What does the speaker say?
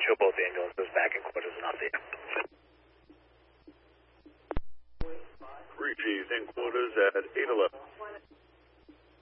show both ambulances back in quarters and off the air. 3G's in quarters at 811.